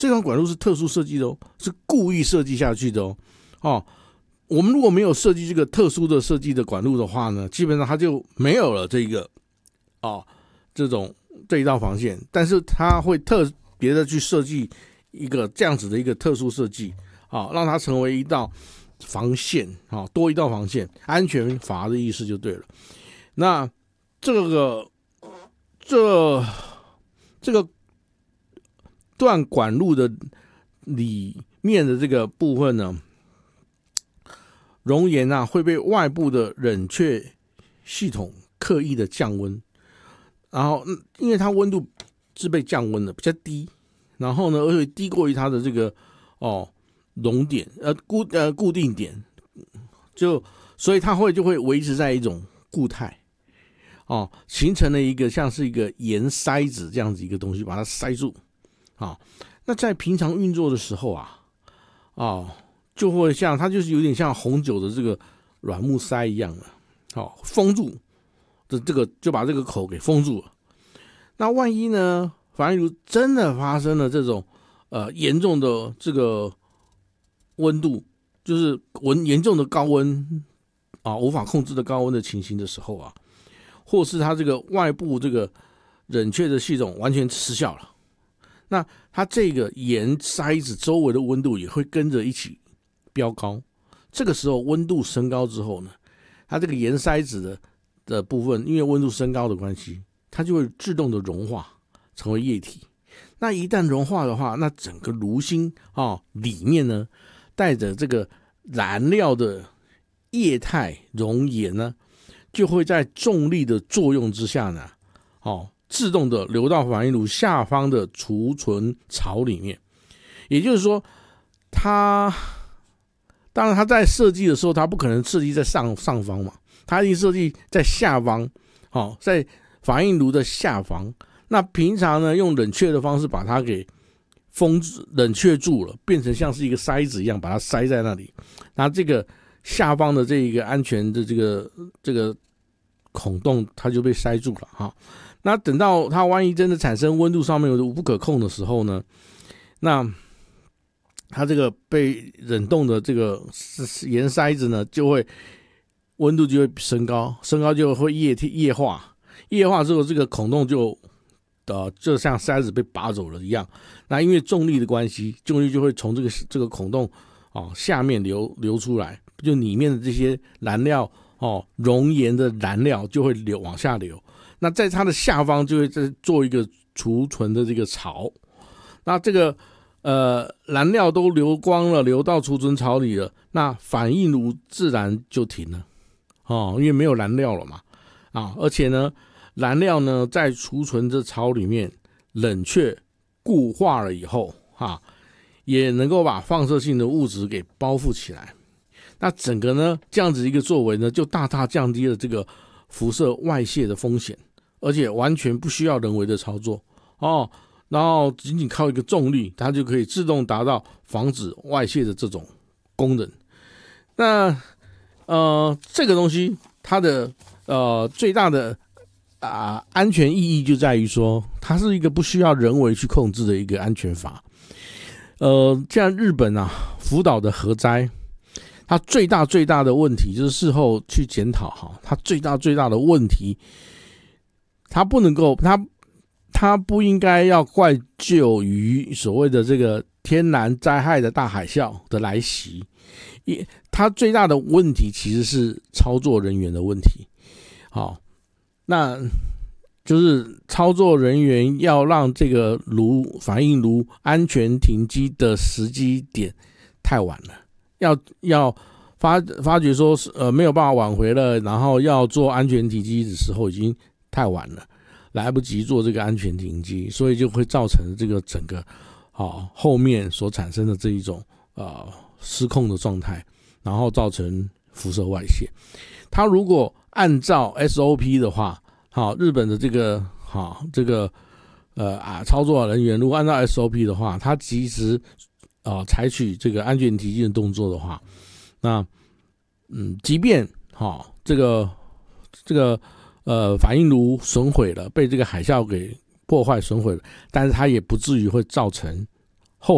这条管路是特殊设计的哦，是故意设计下去的哦。我们如果没有设计这个特殊的设计的管路的话呢，基本上它就没有了这个这一道防线，但是它会特别的去设计一个这样子的一个特殊设计让它成为一道防线多一道防线，安全阀的意思就对了。那这个段管路的里面的这个部分呢，熔岩会被外部的冷却系统刻意的降温，然后因为它温度是被降温的比较低，然后呢而且低过于它的这个熔点固定点，所以它就会维持在一种固态形成了一个像是一个盐塞子这样子一个东西把它塞住那在平常运作的时候就会像它就是有点像红酒的这个软木塞一样的封住的这个，就把这个口给封住了。那万一呢反应炉真的发生了这种严重的这个温度，就是严重的高温无法控制的高温的情形的时候或是它这个外部这个冷却的系统完全失效了，那它这个盐塞子周围的温度也会跟着一起飙高。这个时候温度升高之后呢，它这个盐塞子的部分因为温度升高的关系，它就会自动的融化成为液体。那一旦融化的话，那整个炉芯里面呢带着这个燃料的液态熔岩呢，就会在重力的作用之下呢自动的流到反应炉下方的储存槽里面。也就是说当然它在设计的时候它不可能设计在上方嘛，它一定设计在下方在反应炉的下方。那平常呢用冷却的方式把它给冷却住了，变成像是一个塞子一样把它塞在那里，那这个下方的这一个安全的这个孔洞它就被塞住了那等到它万一真的产生温度上面有不可控的时候呢，那它这个被冷冻的这个盐塞子呢温度就会升高就会液化之后，这个孔洞就像塞子被拔走了一样。那因为重力的关系，重力就会从这个孔洞下面流出来，就里面的这些燃料熔岩的燃料就会往下流。那在它的下方就会再做一个储存的这个槽，那这个燃料都流光了，流到储存槽里了，那反应炉自然就停了因为没有燃料了嘛而且呢燃料呢在储存的槽里面冷却固化了以后也能够把放射性的物质给包覆起来。那整个呢这样子一个作为呢，就大大降低了这个辐射外泄的风险，而且完全不需要人为的操作然后仅仅靠一个重力，它就可以自动达到防止外泄的这种功能。那这个东西它的最大的安全意义就在于说，它是一个不需要人为去控制的一个安全阀。像日本福岛的核灾，它最大的问题就是事后去检讨它最大的问题，它不应该要怪咎于所谓的这个天然灾害的大海啸的来袭，它最大的问题其实是操作人员的问题。那就是操作人员要让这个反应炉安全停机的时机点太晚了，要发觉说没有办法挽回了，然后要做安全停机的时候已经太晚了，来不及做这个安全停机，所以就会造成这个整个后面所产生的这一种失控的状态，然后造成辐射外泄。它如果按照 SOP 的话，日本的这个操作人员如果按照 SOP 的话，它及时采取这个安全停机的动作的话，那即便这个反应炉损毁了，被这个海啸给破坏损毁了，但是它也不至于会造成